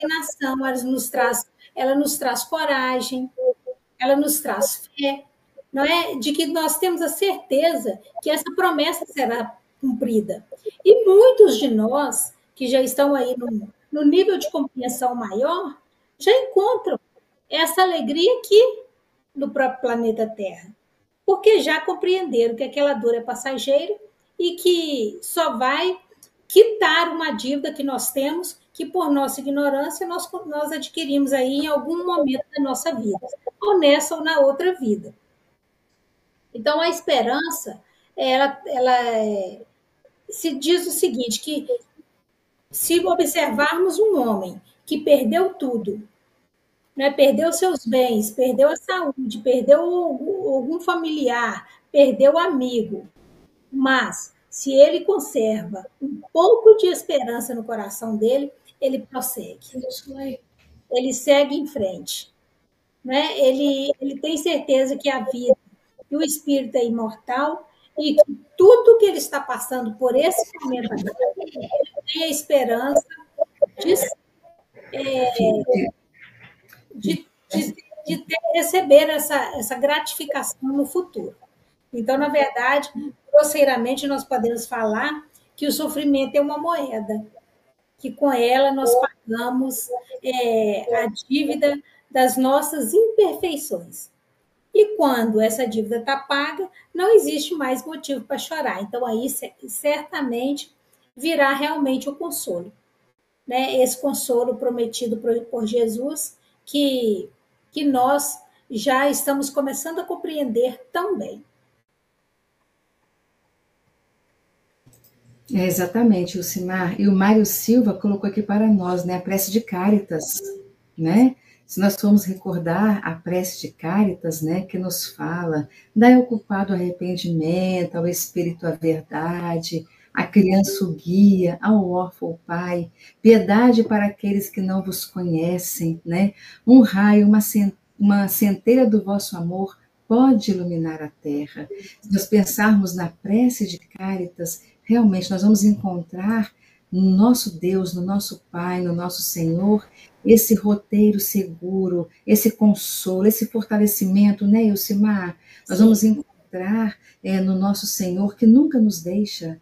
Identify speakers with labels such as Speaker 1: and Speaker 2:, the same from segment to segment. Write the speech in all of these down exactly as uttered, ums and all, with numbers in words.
Speaker 1: determinação, ela nos traz, ela nos traz coragem, ela nos traz fé, não é? De que nós temos a certeza que essa promessa será cumprida. E muitos de nós, que já estão aí no, no nível de compreensão maior, já encontram essa alegria aqui no próprio planeta Terra, porque já compreenderam que aquela dor é passageira e que só vai quitar uma dívida que nós temos, que por nossa ignorância nós, nós adquirimos aí em algum momento da nossa vida, ou nessa ou na outra vida. Então, a esperança, ela, ela é, se diz o seguinte, que se observarmos um homem que perdeu tudo, né, perdeu seus bens, perdeu a saúde, perdeu algum familiar, perdeu amigo, mas se ele conserva um pouco de esperança no coração dele, ele prossegue. Ele segue em frente. Né? Ele, ele tem certeza que a vida e o espírito é imortal e que tudo que ele está passando por esse momento agora, ele tem a esperança de, é, de, de, de ter, receber essa, essa gratificação no futuro. Então, na verdade, grosseiramente, nós podemos falar que o sofrimento é uma moeda, que com ela nós pagamos é, a dívida das nossas imperfeições. E quando essa dívida está paga, não existe mais motivo para chorar. Então, aí certamente virá realmente o consolo. Né? Esse consolo prometido por Jesus, que, que nós já estamos começando a compreender tão bem.
Speaker 2: É, exatamente, Lucimar. E o Mário Silva colocou aqui para nós, né, a prece de Cáritas, né? Se nós formos recordar a prece de Cáritas, né, que nos fala, dai ao culpado arrependimento, ao espírito a verdade, a criança o guia, ao órfão o pai, piedade para aqueles que não vos conhecem, né? Um raio, uma, uma centelha do vosso amor pode iluminar a terra. Se nós pensarmos na prece de Cáritas, realmente nós vamos encontrar no nosso Deus, no nosso Pai, no nosso Senhor, esse roteiro seguro, esse consolo, esse fortalecimento, né, Ilcimar? Nós
Speaker 1: Sim.
Speaker 2: vamos encontrar é, no nosso Senhor que nunca nos deixa.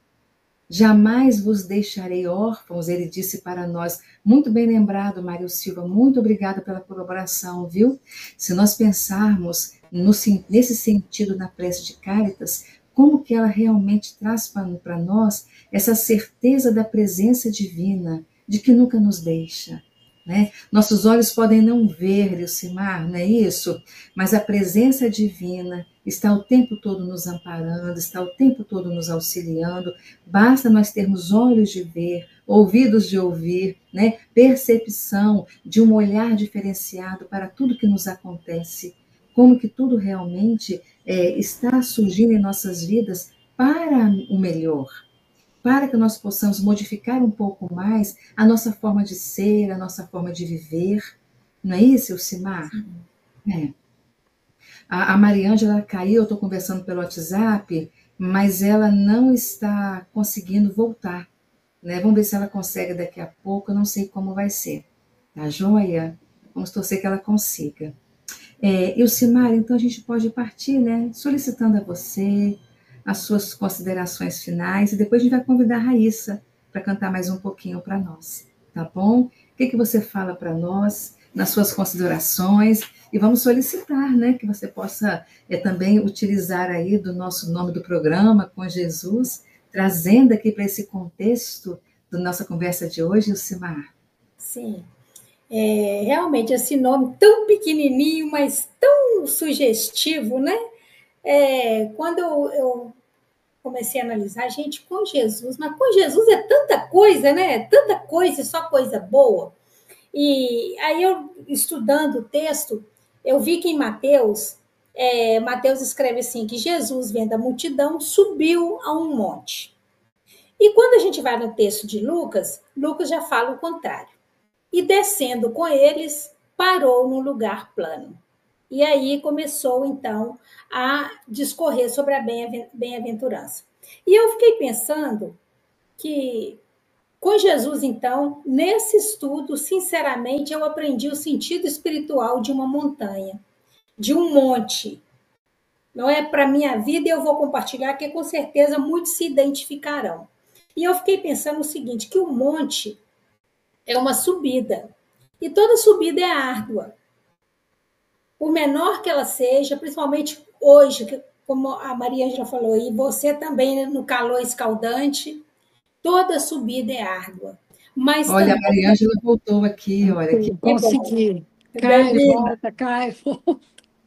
Speaker 2: Jamais vos deixarei órfãos, ele disse para nós. Muito bem lembrado, Mário Silva, muito obrigada pela colaboração, viu? Se nós pensarmos no, nesse sentido na prece de Cáritas, como que ela realmente traz para nós essa certeza da presença divina, de que nunca nos deixa. Né? Nossos olhos podem não ver, Ilcimar, não é isso? Mas a presença divina está o tempo todo nos amparando, está o tempo todo nos auxiliando. Basta nós termos olhos de ver, ouvidos de ouvir, né? Percepção de um olhar diferenciado para tudo que nos acontece. Como que tudo realmente é, está surgindo em nossas vidas para o melhor, para que nós possamos modificar um pouco mais a nossa forma de ser, a nossa forma de viver. Não é isso, Ilcimar? É. A, a Mariângela caiu, eu estou conversando pelo WhatsApp, mas ela não está conseguindo voltar. Né? Vamos ver se ela consegue daqui a pouco, eu não sei como vai ser. Tá joia? Vamos torcer que ela consiga. É, Ilcimar, então a gente pode partir, né? Solicitando a você as suas considerações finais e depois a gente vai convidar a Raíssa para cantar mais um pouquinho para nós, tá bom? O que, que você fala para nós nas suas considerações e vamos solicitar, né, que você possa é, também utilizar aí do nosso nome do programa com Jesus, trazendo aqui para esse contexto da nossa conversa de hoje, Ilcimar.
Speaker 1: Sim. É, realmente, esse nome tão pequenininho, mas tão sugestivo, né? É, quando eu, eu comecei a analisar, gente, com Jesus, mas com Jesus é tanta coisa, né? Tanta coisa, só coisa boa. E aí eu, estudando o texto, eu vi que em Mateus, é, Mateus escreve assim, que Jesus, vendo a multidão, subiu a um monte. E quando a gente vai no texto de Lucas, Lucas já fala o contrário. E descendo com eles, parou num lugar plano. E aí começou, então, a discorrer sobre a bem-aventurança. E eu fiquei pensando que Com Jesus, então, nesse estudo, sinceramente, eu aprendi o sentido espiritual de uma montanha, de um monte. Não é para minha vida e eu vou compartilhar, que com certeza muitos se identificarão. E eu fiquei pensando o seguinte, que o monte é uma subida. E toda subida é árdua. Por menor que ela seja, principalmente hoje, como a Maria Ângela falou, e você também no calor escaldante, toda subida é árdua. Mas
Speaker 2: Olha,
Speaker 1: também...
Speaker 2: a Maria Ângela voltou aqui, olha que
Speaker 3: consegui. Cai,
Speaker 1: Delina.
Speaker 3: volta, cai, volta.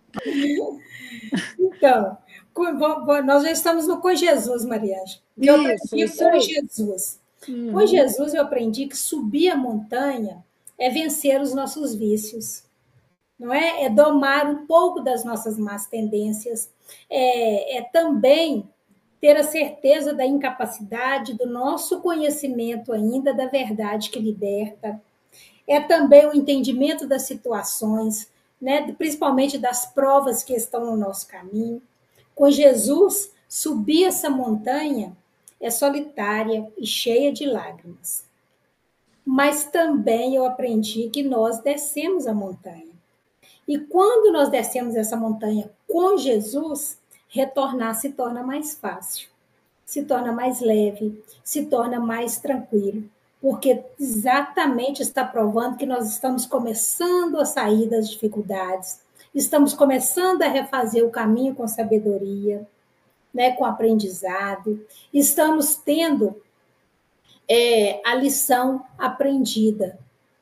Speaker 1: Então, nós já estamos no com Jesus, Maria Ângela. Que eu aprendi
Speaker 3: isso
Speaker 1: com
Speaker 3: aí.
Speaker 1: Jesus.
Speaker 3: Uhum.
Speaker 1: Com Jesus eu aprendi que subir a montanha é vencer os nossos vícios, não é? É domar um pouco das nossas más tendências, é, é também ter a certeza da incapacidade do nosso conhecimento ainda da verdade que liberta, é também o entendimento das situações, né? Principalmente das provas que estão no nosso caminho. Com Jesus, subir essa montanha é solitária e cheia de lágrimas. Mas também eu aprendi que nós descemos a montanha. E quando nós descemos essa montanha com Jesus, retornar se torna mais fácil, se torna mais leve, se torna mais tranquilo, porque exatamente está provando que nós estamos começando a sair das dificuldades, estamos começando a refazer o caminho com sabedoria, né, com aprendizado, estamos tendo é, a lição aprendida.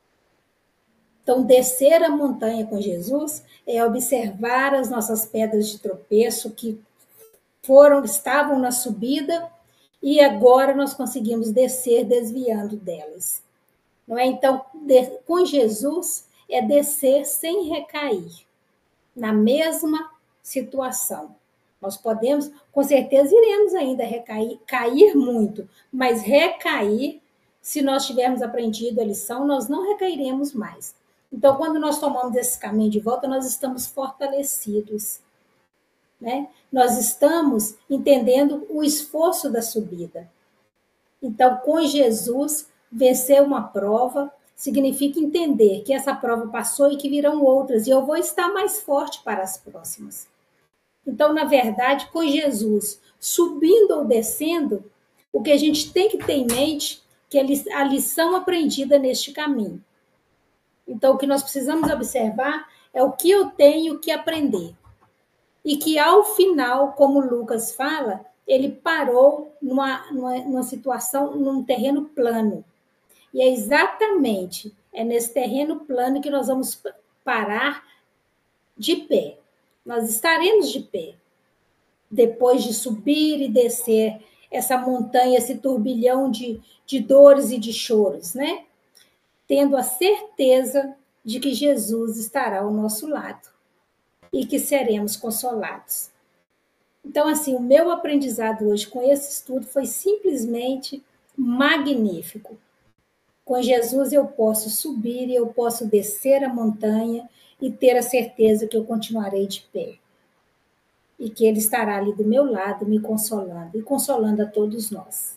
Speaker 1: Então, descer a montanha com Jesus é observar as nossas pedras de tropeço que foram, estavam na subida e agora nós conseguimos descer desviando delas. Não é? Então, de, com Jesus é descer sem recair, na mesma situação. Nós podemos, com certeza, iremos ainda recair, cair muito, mas recair, se nós tivermos aprendido a lição, nós não recairemos mais. Então, quando nós tomamos esse caminho de volta, nós estamos fortalecidos, né? Nós estamos entendendo o esforço da subida. Então, com Jesus, vencer uma prova significa entender que essa prova passou e que virão outras, e eu vou estar mais forte para as próximas. Então, na verdade, com Jesus, subindo ou descendo, o que a gente tem que ter em mente que é a lição aprendida neste caminho. Então, o que nós precisamos observar é o que eu tenho que aprender. E que, ao final, como Lucas fala, ele parou numa, numa, numa situação, num terreno plano. E é exatamente é nesse terreno plano que nós vamos parar de pé. Nós estaremos de pé, depois de subir e descer essa montanha, esse turbilhão de, de dores e de choros, né? Tendo a certeza de que Jesus estará ao nosso lado e que seremos consolados. Então, assim, o meu aprendizado hoje com esse estudo foi simplesmente magnífico. Com Jesus eu posso subir e eu posso descer a montanha e ter a certeza que eu continuarei de pé. E que Ele estará ali do meu lado, me consolando e consolando a todos nós.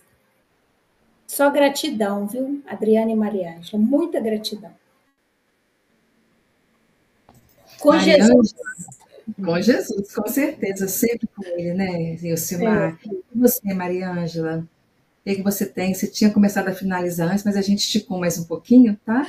Speaker 1: Só gratidão, viu, Adriana e Maria Ângela? Muita gratidão. Com
Speaker 2: Maria
Speaker 1: Jesus.
Speaker 2: Ângela, com Jesus, com certeza, sempre com Ele, né, Ilcimar? É. E você, Maria Ângela? O que você tem? Você tinha começado a finalizar antes, mas a gente esticou mais um pouquinho, tá?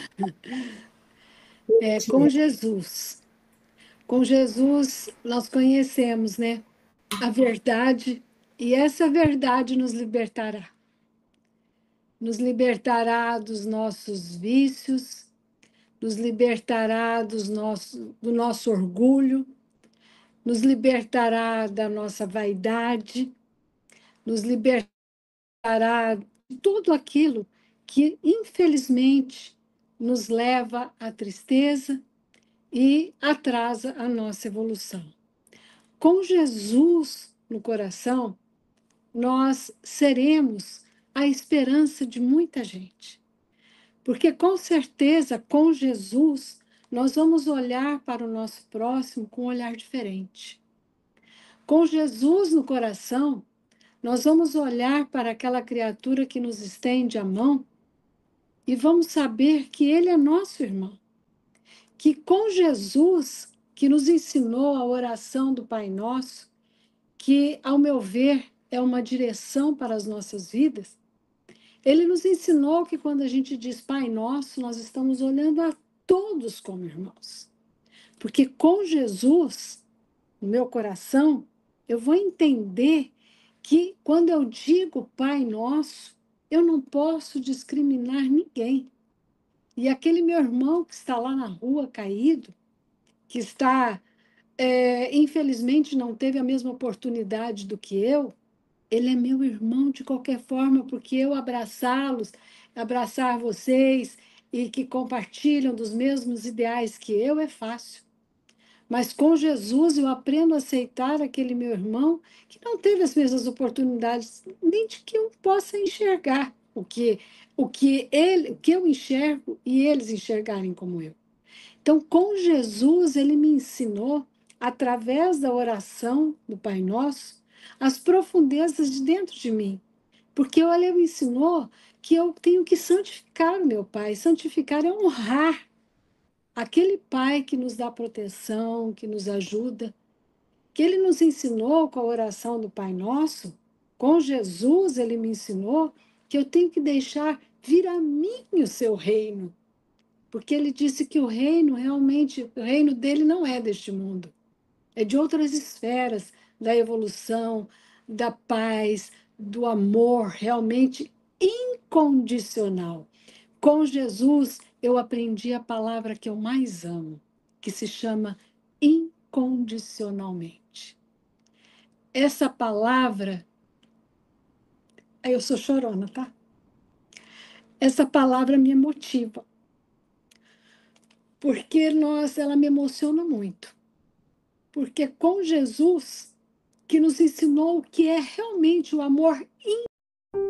Speaker 3: É, com Jesus. Com Jesus, nós conhecemos, né, a verdade, e essa verdade nos libertará. Nos libertará dos nossos vícios, nos libertará dos nosso, do nosso orgulho, nos libertará da nossa vaidade, nos libertará de tudo aquilo que, infelizmente, nos leva à tristeza e atrasa a nossa evolução. Com Jesus no coração, nós seremos a esperança de muita gente. Porque, com certeza, com Jesus, nós vamos olhar para o nosso próximo com um olhar diferente. Com Jesus no coração, nós vamos olhar para aquela criatura que nos estende a mão e vamos saber que Ele é nosso irmão. Que com Jesus, que nos ensinou a oração do Pai Nosso, que, ao meu ver, é uma direção para as nossas vidas, Ele nos ensinou que quando a gente diz Pai Nosso, nós estamos olhando a todos como irmãos. Porque com Jesus, no meu coração, eu vou entender que quando eu digo Pai Nosso, eu não posso discriminar ninguém. E aquele meu irmão que está lá na rua caído, que está, é, infelizmente, não teve a mesma oportunidade do que eu, ele é meu irmão de qualquer forma, porque eu abraçá-los, abraçar vocês e que compartilham dos mesmos ideais que eu é fácil. Mas com Jesus eu aprendo a aceitar aquele meu irmão que não teve as mesmas oportunidades, nem de que eu possa enxergar o que, o que, ele, o que eu enxergo e eles enxergarem como eu. Então, com Jesus, ele me ensinou, através da oração do Pai Nosso, as profundezas de dentro de mim. Porque ele me ensinou que eu tenho que santificar o meu Pai. Santificar é honrar aquele Pai que nos dá proteção, que nos ajuda, que Ele nos ensinou com a oração do Pai Nosso, com Jesus Ele me ensinou que eu tenho que deixar vir a mim o seu reino, porque Ele disse que o reino realmente, o reino dele não é deste mundo, é de outras esferas, da evolução, da paz, do amor realmente incondicional. Com Jesus, eu aprendi a palavra que eu mais amo, que se chama incondicionalmente. Essa palavra, eu sou chorona, tá? Essa palavra me motiva, porque, nossa, ela me emociona muito. Porque com Jesus, que nos ensinou o que é realmente o amor